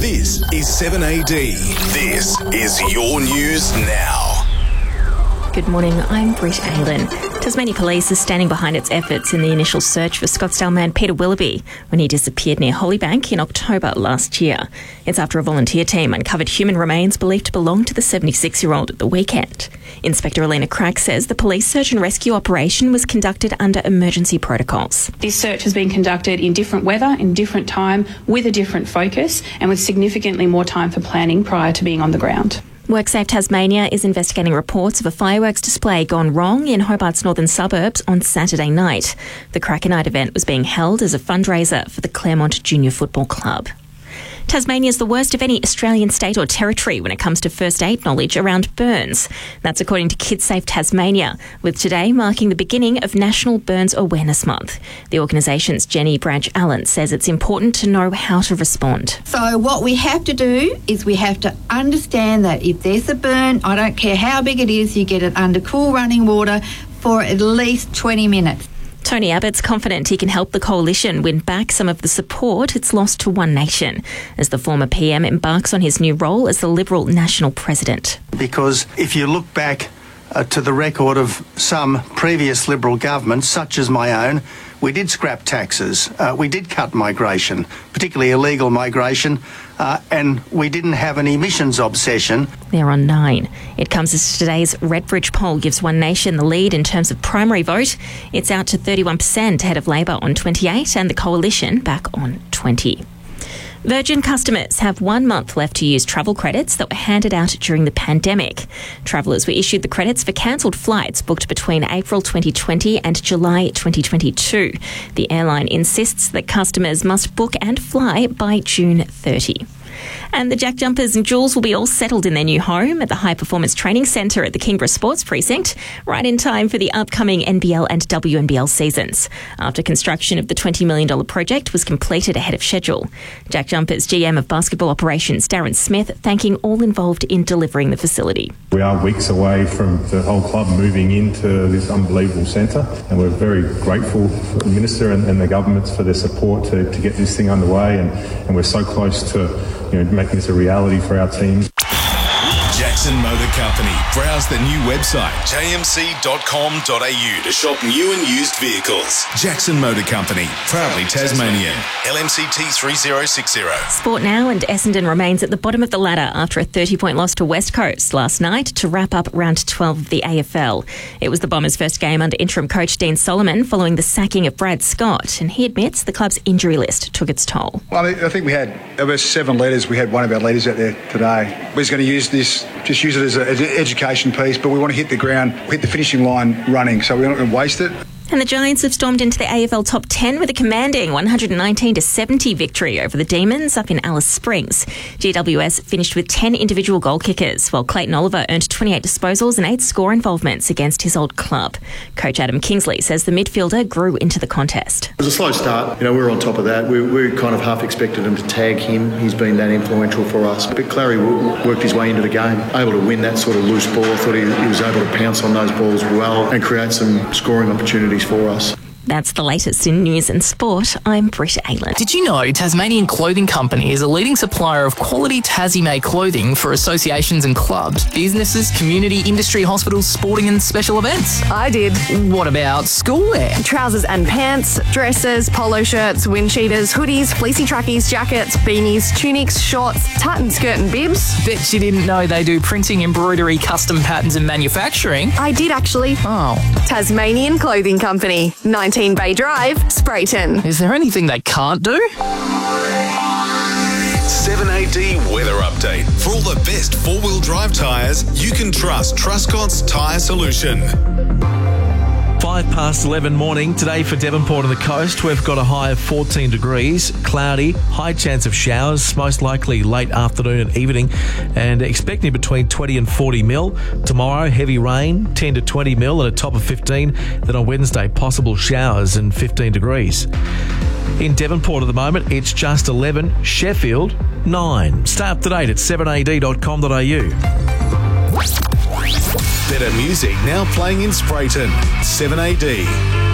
This is 7AD. This is your news now. Good morning, I'm Britt Aylen. Tasmania Police is standing behind its efforts in the initial search for Scottsdale man Peter Willoughby when he disappeared near Hollybank in October last year. It's after a volunteer team uncovered human remains believed to belong to the 76-year-old at the weekend. Inspector Alina Crack says the police search and rescue operation was conducted under emergency protocols. This search has been conducted in different weather, in different time, with a different focus and with significantly more time for planning prior to being on the ground. WorkSafe Tasmania is investigating reports of a fireworks display gone wrong in Hobart's northern suburbs on Saturday night. The Cracker Night event was being held as a fundraiser for the Claremont Junior Football Club. Tasmania is the worst of any Australian state or territory when it comes to first aid knowledge around burns. That's according to KidSafe Tasmania, with today marking the beginning of National Burns Awareness Month. The organisation's Jenny Branch-Allen says it's important to know how to respond. So what we have to do is we have to understand that if there's a burn, I don't care how big it is, you get it under cool running water for at least 20 minutes. Tony Abbott's confident he can help the coalition win back some of the support it's lost to One Nation as the former PM embarks on his new role as the Liberal National President. Because if you look back to the record of some previous Liberal governments, such as my own, we did scrap taxes, we did cut migration, particularly illegal migration, and we didn't have an emissions obsession. They're on 9. It comes as today's Redbridge poll gives One Nation the lead in terms of primary vote. It's out to 31% ahead of Labor on 28 and the Coalition back on 20. Virgin customers have 1 month left to use travel credits that were handed out during the pandemic. Travellers were issued the credits for cancelled flights booked between April 2020 and July 2022. The airline insists that customers must book and fly by June 30. And the Jack Jumpers and Jules will be all settled in their new home at the High Performance Training Centre at the Kingborough Sports Precinct, right in time for the upcoming NBL and WNBL seasons, after construction of the $20 million project was completed ahead of schedule. Jack Jumpers GM of Basketball Operations Darren Smith thanking all involved in delivering the facility. We are weeks away from the whole club moving into this unbelievable centre, and we're very grateful for the Minister and the governments for their support to get this thing underway, and we're so close to making this a reality for our team. Jackson Motor Company. Browse the new website, jmc.com.au, to shop new and used vehicles. Jackson Motor Company, proudly Tasmanian. LMCT 3060. Sport now, and Essendon remains at the bottom of the ladder after a 30-point loss to West Coast last night to wrap up round 12 of the AFL. It was the Bombers' first game under interim coach Dean Solomon following the sacking of Brad Scott, and he admits the club's injury list took its toll. Well, I think we had over 7 leaders. We had one of our leaders out there today. We're just going to use this, just use it as an education piece, but we want to hit the ground, hit the finishing line running, so we're not going to waste it. And the Giants have stormed into the AFL top 10 with a commanding 119-70 victory over the Demons up in Alice Springs. GWS finished with 10 individual goal kickers, while Clayton Oliver earned 28 disposals and 8 score involvements against his old club. Coach Adam Kingsley says the midfielder grew into the contest. It was a slow start. We were on top of that. We kind of half expected him to tag him. He's been that influential for us. But Clary worked his way into the game, able to win that sort of loose ball. I thought he was able to pounce on those balls well and create some scoring opportunities for us. That's the latest in news and sport. I'm Britt Aylen. Did you know Tasmanian Clothing Company is a leading supplier of quality Tassie-made clothing for associations and clubs, businesses, community, industry, hospitals, sporting and special events? I did. What about schoolwear? Trousers and pants, dresses, polo shirts, wind cheaters, hoodies, fleecy trackies, jackets, beanies, tunics, shorts, tartan skirt and bibs. Bet you didn't know they do printing, embroidery, custom patterns and manufacturing. I did actually. Oh. Tasmanian Clothing Company, 19 Bay Drive, Sprayton. Is there anything they can't do? 7AD weather update. For all the best four-wheel drive tyres, you can trust Truscott's Tyre Solution. 11 morning today for Devonport and the coast. We've got a high of 14 degrees, cloudy, high chance of showers, most likely late afternoon and evening, and expecting between 20 and 40 mil. Tomorrow, heavy rain, 10 to 20 mil and a top of 15. Then on Wednesday, possible showers and 15 degrees. In Devonport at the moment, it's just 11. Sheffield, 9. Stay up to date at 7ad.com.au. Better music now playing in Sprayton. 7AD.